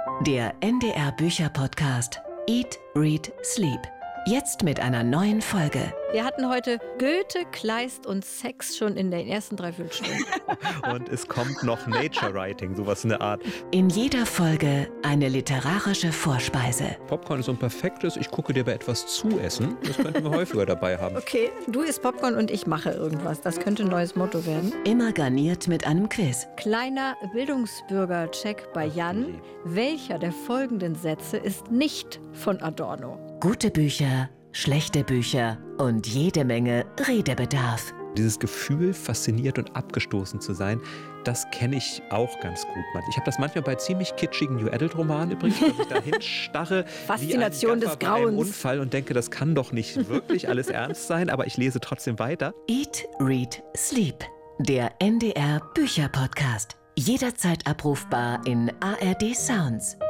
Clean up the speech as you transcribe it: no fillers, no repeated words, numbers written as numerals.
Der NDR Bücher-Podcast Eat, Read, Sleep. Jetzt mit einer neuen Folge. Wir hatten heute Goethe, Kleist und Sex schon in den ersten 3 Viertelstunden. Und es kommt noch Nature Writing, sowas in der Art. In jeder Folge eine literarische Vorspeise. Popcorn ist so ein perfektes, ich gucke dir bei etwas zu essen. Das könnten wir häufiger dabei haben. Okay, du isst Popcorn und ich mache irgendwas. Das könnte ein neues Motto werden. Immer garniert mit einem Quiz. Kleiner Bildungsbürger-Check bei Jan. Welcher der folgenden Sätze ist nicht von Adorno? Gute Bücher, schlechte Bücher und jede Menge Redebedarf. Dieses Gefühl, fasziniert und abgestoßen zu sein, das kenne ich auch ganz gut. Ich habe das manchmal bei ziemlich kitschigen New Adult Romanen übrigens, dass ich da hinstarre Faszination wie ein des Gaffer bei einem Grauens. Unfall und denke, das kann doch nicht wirklich alles ernst sein, aber ich lese trotzdem weiter. Eat, Read, Sleep. Der NDR Bücher-Podcast. Jederzeit abrufbar in ARD Sounds.